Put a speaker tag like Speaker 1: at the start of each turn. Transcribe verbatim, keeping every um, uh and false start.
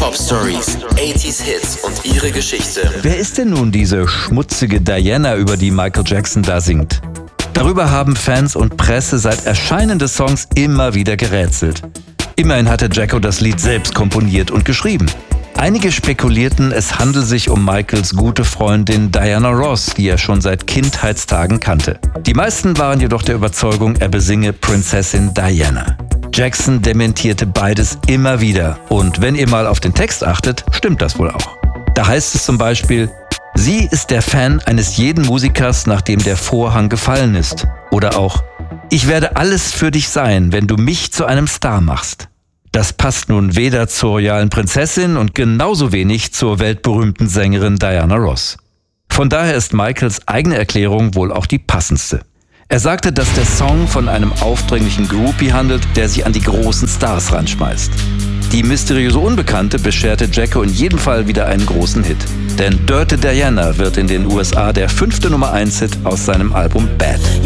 Speaker 1: Top Stories, achtziger Hits und ihre Geschichte.
Speaker 2: Wer ist denn nun diese schmutzige Diana, über die Michael Jackson da singt? Darüber haben Fans und Presse seit Erscheinen des Songs immer wieder gerätselt. Immerhin hatte Jacko das Lied selbst komponiert und geschrieben. Einige spekulierten, es handelt sich um Michaels gute Freundin Diana Ross, die er schon seit Kindheitstagen kannte. Die meisten waren jedoch der Überzeugung, er besinge Prinzessin Diana. Jackson dementierte beides immer wieder. Und wenn ihr mal auf den Text achtet, stimmt das wohl auch. Da heißt es zum Beispiel: Sie ist der Fan eines jeden Musikers, nachdem der Vorhang gefallen ist. Oder auch: Ich werde alles für dich sein, wenn du mich zu einem Star machst. Das passt nun weder zur royalen Prinzessin und genauso wenig zur weltberühmten Sängerin Diana Ross. Von daher ist Michaels eigene Erklärung wohl auch die passendste. Er sagte, dass der Song von einem aufdringlichen Groupie handelt, der sich an die großen Stars ranschmeißt. Die mysteriöse Unbekannte bescherte Jacko in jedem Fall wieder einen großen Hit. Denn Dirty Diana wird in den U S A der fünfte Nummer eins Hit aus seinem Album Bad.